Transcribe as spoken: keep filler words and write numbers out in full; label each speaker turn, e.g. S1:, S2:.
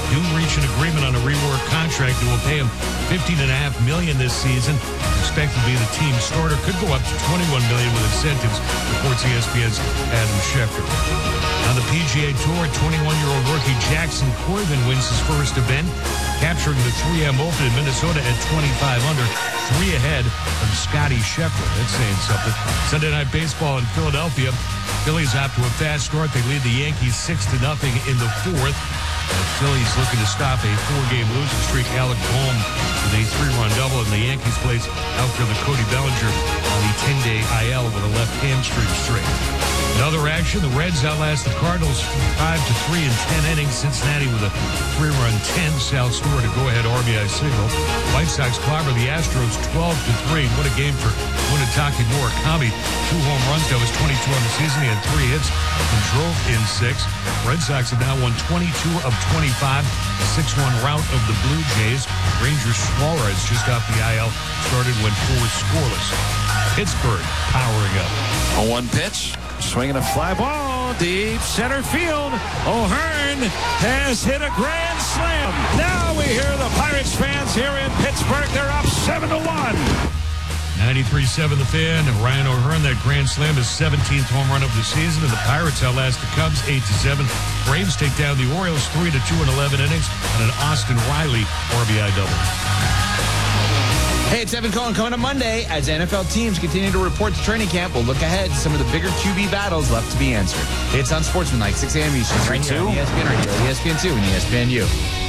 S1: do reach an agreement on a rework contract that will pay him fifteen point five million dollars this season. Expected to be the team starter. Could go up to twenty-one million dollars with incentives, reports E S P N's Adam Schefter. On the P G A Tour, twenty-one-year-old rookie Jackson Corbin wins his first event, capturing the three M Open in Minnesota at twenty-five under, three ahead of Scotty Scheffler. That's saying something. Sunday Night Baseball in Philadelphia. Phillies off to a fast start. They lead the Yankees six to nothing in the fourth. The Phillies looking to stop a four-game losing streak. Alec Bohm with a three-run double, and the Yankees place outfielder Cody Bellinger on the ten-day I L with a left hamstring strain. In other action, the Reds outlast the Cardinals five to three in ten innings. Cincinnati with a three-run ten. Sal Stewart a go-ahead R B I single. White Sox clobber the Astros twelve to three. What a game for Munetake Murakami. Two home runs. That was twenty-two on the season. He had three hits and drove in six. Red Sox have now won twenty-two of twenty-five. A six one rout of the Blue Jays. Rangers Suarez just off the I L started when four scoreless. Pittsburgh powering up.
S2: A one pitch. Swinging a fly ball, deep center field. O'Hearn has hit a grand slam. Now we hear the Pirates fans here in Pittsburgh. They're up seven to one.
S1: ninety-three seven The Fan. Ryan O'Hearn, that grand slam, his seventeenth home run of the season. And the Pirates outlast the Cubs eight to seven. Braves take down the Orioles three to two in eleven innings on an Austin Riley R B I double.
S3: Hey, it's Evan Cohen coming up Monday. As N F L teams continue to report to training camp, we'll look ahead to some of the bigger Q B battles left to be answered. It's on Sportsman like six a.m. Eastern, right here on E S P N Radio, E S P N two, and E S P N U.